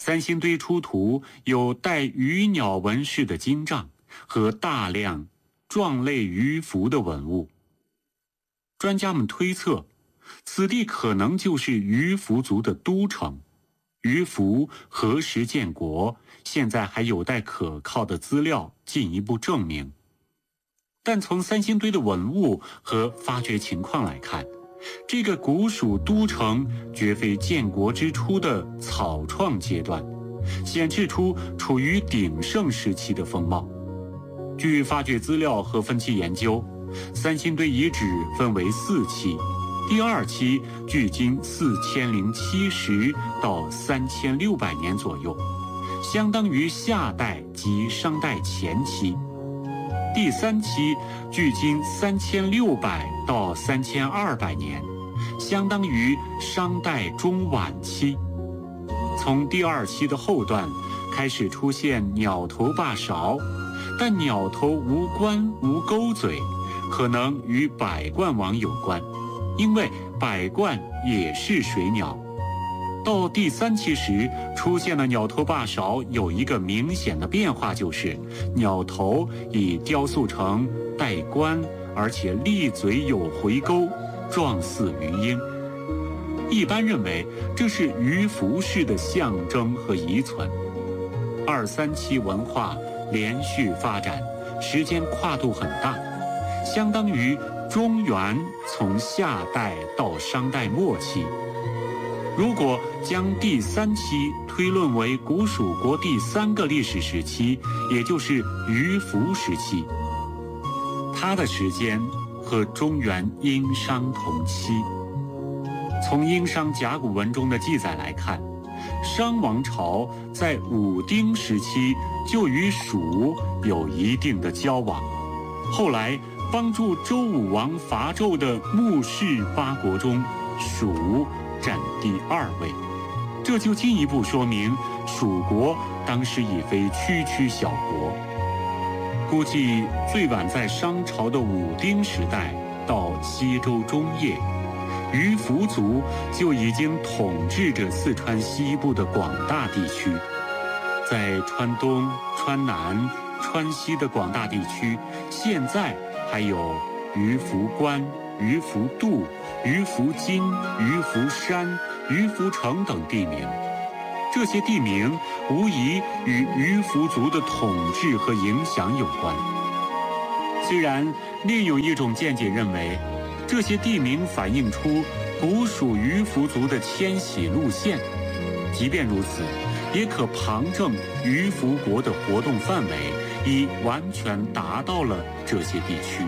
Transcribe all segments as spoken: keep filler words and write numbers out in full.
三星堆出土有带鱼鸟纹饰的金杖和大量状类鱼符的文物。专家们推测，此地可能就是鱼凫族的都城。鱼凫何时建国，现在还有待可靠的资料进一步证明。但从三星堆的文物和发掘情况来看，这个古蜀都城绝非建国之初的草创阶段，显示出处于鼎盛时期的风貌。据发掘资料和分期研究，三星堆遗址分为四期，第二期距今四千零七十到三千六百年左右，相当于夏代及商代前期。第三期距今三千六百到三千二百年，相当于商代中晚期。从第二期的后段开始出现鸟头霸勺，但鸟头无冠无钩嘴，可能与百冠王有关，因为百冠也是水鸟。到第三期时出现了鸟头霸勺，有一个明显的变化，就是鸟头已雕塑成带冠，而且利嘴有回钩，状似鱼鹰。一般认为这是鱼凫氏的象征和遗存。二三期文化连续发展，时间跨度很大，相当于中原从夏代到商代末期。如果将第三期推论为古蜀国第三个历史时期，也就是鱼凫时期，它的时间和中原殷商同期。从殷商甲骨文中的记载来看，商王朝在武丁时期就与蜀有一定的交往，后来帮助周武王伐纣的穆氏八国中，蜀占第二位，这就进一步说明蜀国当时已非区区小国。估计最晚在商朝的武丁时代到西周中叶，鱼凫族就已经统治着四川西部的广大地区。在川东、川南、川西的广大地区，现在还有鱼凫关、鱼凫渡、鱼凫津、鱼凫山、鱼凫城等地名。这些地名无疑与鱼凫族的统治和影响有关。虽然另有一种见解认为，这些地名反映出古蜀鱼凫族的迁徙路线，即便如此，也可旁证鱼凫国的活动范围已完全达到了这些地区。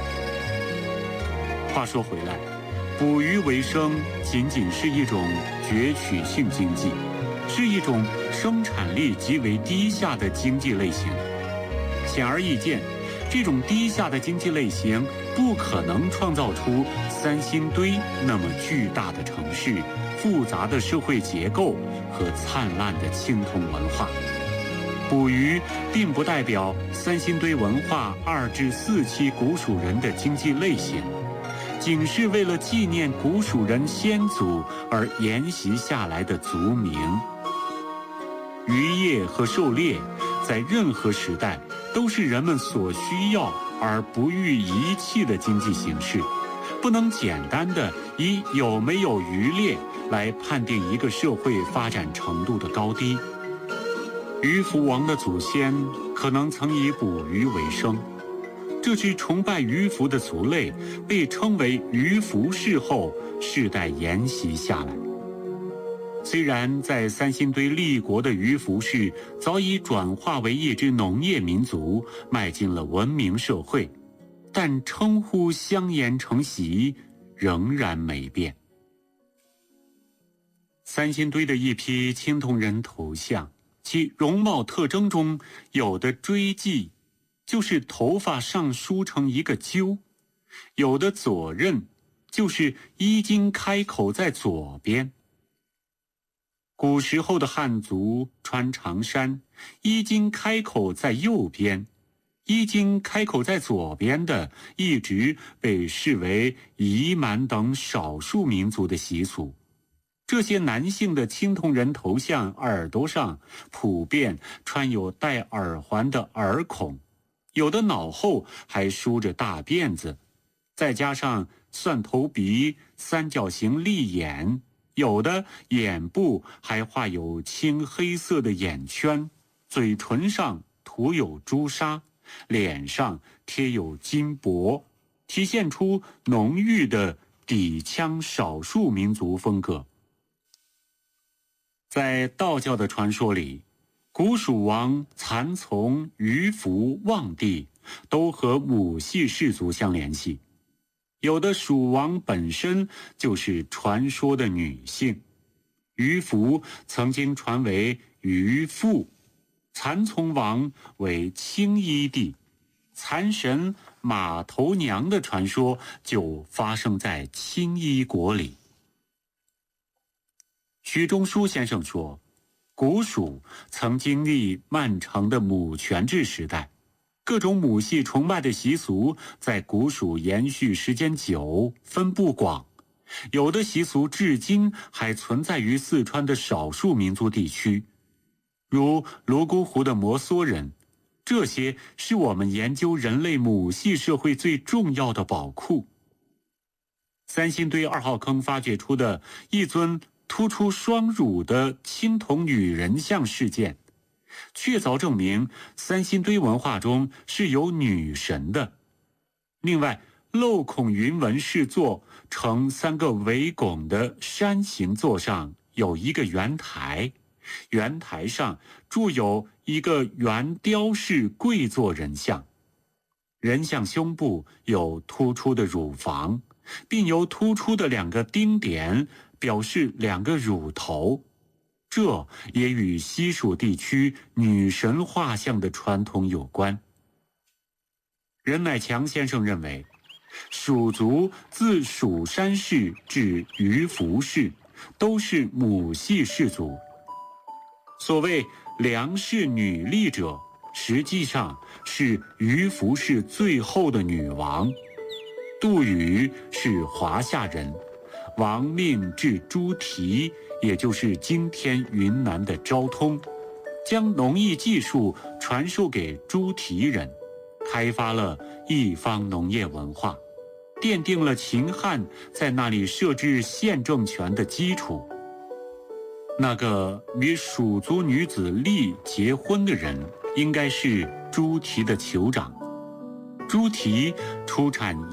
话说回来，捕鱼为生仅仅是一种攫取性经济，是一种生产力极为低下的经济类型。显而易见，这种低下的经济类型不可能创造出三星堆那么巨大的城市、复杂的社会结构和灿烂的青铜文化。捕鱼并不代表三星堆文化二至四期古蜀人的经济类型，仅是为了纪念古蜀人先祖而沿袭下来的族名。渔业和狩猎在任何时代都是人们所需要而不予遗弃的经济形式，不能简单的以有没有渔猎来判定一个社会发展程度的高低。鱼凫王的祖先可能曾以捕鱼为生，这支崇拜鱼凫的族类被称为鱼凫氏后，世代沿袭下来。虽然在三星堆立国的鱼凫氏早已转化为一支农业民族，迈进了文明社会，但称呼相沿成习仍然没变。三星堆的一批青铜人头像，其容貌特征中有的锥记就是头发上梳成一个揪，有的左衽就是衣襟开口在左边。古时候的汉族穿长衫，衣襟开口在右边，衣襟开口在左边的一直被视为彝蛮等少数民族的习俗。 这些男性的青铜人头像耳朵上普遍穿有带耳环的耳孔，有的脑后还梳着大辫子，再加上蒜头鼻、三角形立眼，有的眼部还画有青黑色的眼圈，嘴唇上涂有朱砂，脸上贴有金箔，体现出浓郁的氐羌少数民族风格。在道教的传说里，古蜀王蚕丛、鱼凫、望帝都和母系氏族相联系，有的蜀王本身就是传说的女性。鱼凫曾经传为鱼父，蚕丛王为青衣帝，蚕神马头娘的传说就发生在青衣国里。许中书先生说，古蜀曾经历漫长的母权制时代，各种母系崇拜的习俗在古蜀延续时间久，分布广，有的习俗至今还存在于四川的少数民族地区，如泸沽湖的摩梭人，这些是我们研究人类母系社会最重要的宝库。三星堆二号坑发掘出的一尊突出双乳的青铜女人像事件，确凿证明三星堆文化中是有女神的。另外，镂孔云纹饰座呈三个围拱的山形座上有一个圆台，圆台上铸有一个圆雕式跪坐人像，人像胸部有突出的乳房，并由突出的两个丁点表示两个乳头，这也与西蜀地区女神画像的传统有关。任乃强先生认为，蜀族自蜀山氏至鱼凫氏都是母系氏族。所谓梁氏女力者，实际上是鱼凫氏最后的女王。杜宇是华夏人，王命至诸提，也就是今天云南的昭通，将农艺技术传授给诸提人，开发了一方农业文化，奠定了秦汉在那里设置县政权的基础。那个与蜀族女子丽结婚的人，应该是诸提的酋长。诸提出产